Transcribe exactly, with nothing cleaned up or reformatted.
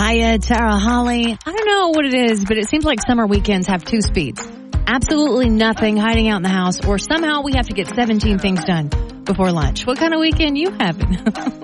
Maya, Tara, Holly. I don't know what it is, but it seems like summer weekends have two speeds. Absolutely nothing, hiding out in the house, or somehow we have to get seventeen things done before lunch. What kind of weekend you having?